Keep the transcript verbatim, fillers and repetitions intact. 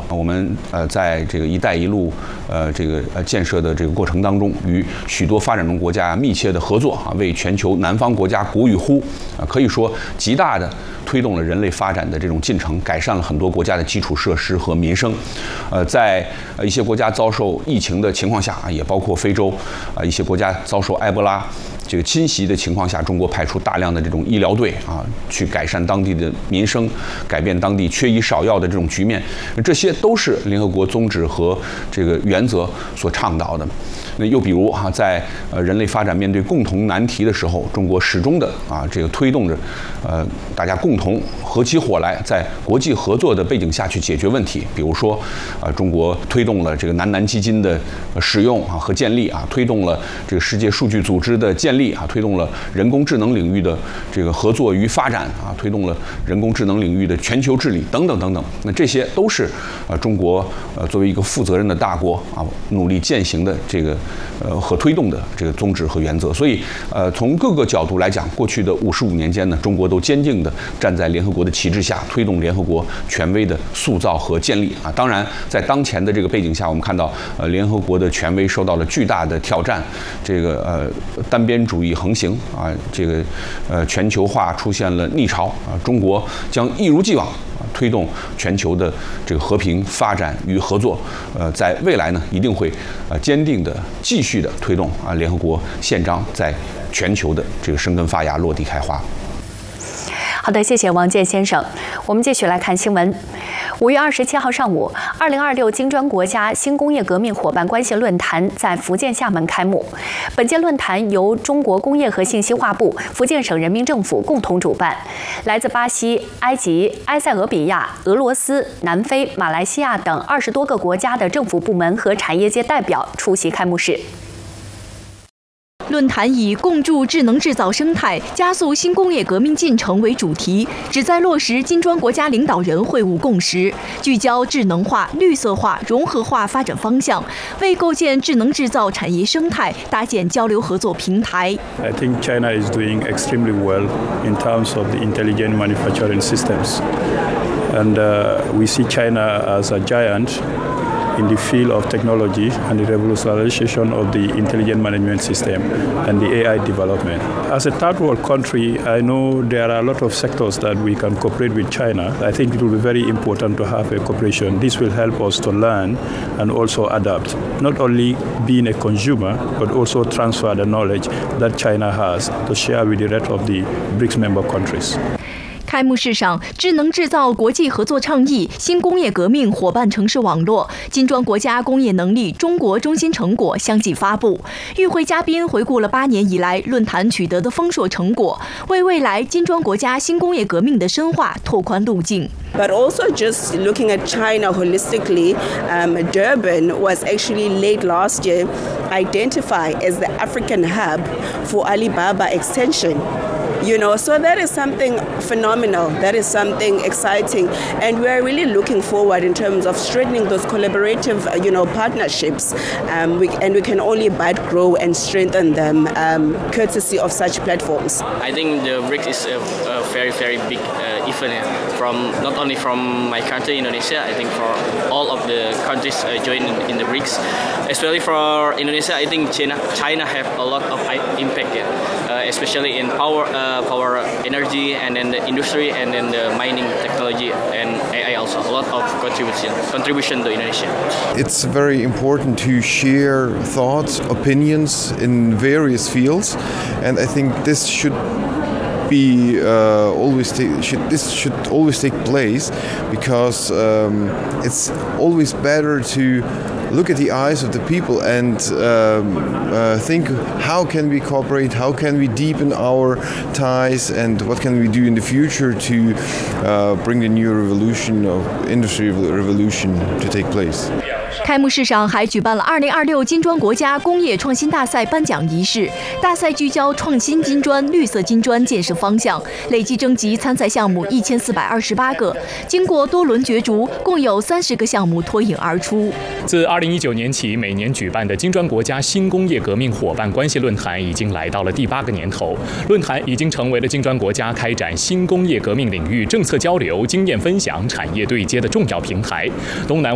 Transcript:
我们呃在这个“一带一路”呃这个呃建设的这个过程当中，与许多发展中国家密切的合作啊，为全球南方国家鼓与呼啊，可以说极大的推动了人类发展的这种进程，改善了很多国家的基础设施和民生。呃，在呃一些国家遭受疫情的情况下啊，也包括非洲啊一些国家遭受埃博拉这个侵袭的情况下，中国派出大量的这种医疗队啊，去改善当地的民生，改变当地缺医少药的这种局面，这些都是联合国宗旨和这个原则所倡导的。那又比如哈、啊，在呃人类发展面对共同难题的时候，中国始终的啊这个推动着，呃大家共同合起伙来，在国际合作的背景下去解决问题。比如说，啊中国推动了这个南南基金的使用啊和建立啊，推动了这个世界数据组织的建立啊，推动了人工智能领域的这个合作与发展啊，推动了人工智能领域的全球治理等等等等。那这些都是呃中国呃作为一个负责任的大国啊，努力践行的这个呃和推动的这个宗旨和原则。所以呃从各个角度来讲，过去的五十五年间呢，中国都坚定地站在联合国的旗帜下，推动联合国权威的塑造和建立啊。当然，在当前的这个背景下，我们看到呃联合国的权威受到了巨大的挑战，这个呃单边主义横行啊，这个呃全球化出现了逆潮啊，中国将一如既往啊推动全球的这个和平发展与合作，呃，在未来呢一定会呃坚定的继续的推动啊联合国宪章在全球的这个生根发芽、落地开花。 好的，谢谢王健先生。我们继续来看新闻。五月二十七号上午，二零二六金砖国家新工业革命伙伴关系论坛在福建厦门开幕。本届论坛由中国工业和信息化部、福建省人民政府共同主办，来自巴西、埃及、埃塞俄比亚、俄罗斯、南非、马来西亚等二十多个国家的政府部门和产业界代表出席开幕式。 论坛以共筑智能制造生态，加速新工业革命进程为主题，旨在落实金砖国家领导人会晤共识，聚焦智能化、绿色化、融合化发展方向，为构建智能制造产业生态搭建交流合作平台。 I think China is doing extremely well in terms of the intelligent manufacturing systems, and uh, we see China as a giant in the field of technology and the revolutionization of the intelligent management system and the A I development. As a third world country, I know there are a lot of sectors that we can cooperate with China. I think it will be very important to have a cooperation. This will help us to learn and also adapt, not only being a consumer, but also transfer the knowledge that China has to share with the rest of the B R I C S member countries. 开幕式上，智能制造国际合作倡议、新工业革命伙伴城市网络、金砖国家工业能力中国中心成果相继发布。与会嘉宾回顾了八年以来论坛取得的丰硕成果，为未来金砖国家新工业革命的深化拓宽路径。 But also just looking at China holistically, um, Durban was actually late last year identified as the African hub for Alibaba extension. You know, so that is something phenomenal. That is something exciting, and we're really looking forward in terms of strengthening those collaborative, you know, partnerships. Um, we, and we can only but grow and strengthen them, um, courtesy of such platforms. I think the B R I C S is a, a very, very big uh, event from not only from my country, Indonesia. I think for all of the countries uh, joining in, in the B R I C S, especially for Indonesia. I think China, China have a lot of impact, uh, especially in power. Uh, power energy and then the industry and then the mining technology and A I also a lot of contribution contribution to Indonesia. It's very important to share thoughts, opinions in various fields, and I think this should be uh, always take, should, this should always take place because um, it's always better to look at the eyes of the people and um, uh, think how can we cooperate, how can we deepen our ties, and what can we do in the future to uh, bring the new revolution of industry revolution to take place. 开幕式上还举办了二零二六金砖国家工业创新大赛颁奖仪式。大赛聚焦创新金砖、绿色金砖建设方向，累计征集参赛项目一千四百二十八个，经过多轮角逐，共有三十个项目脱颖而出。 自二零一九年起，每年举办的金砖国家新工业革命伙伴关系论坛已经来到了第八个年头。论坛已经成为了金砖国家开展新工业革命领域政策交流、经验分享、产业对接的重要平台。东南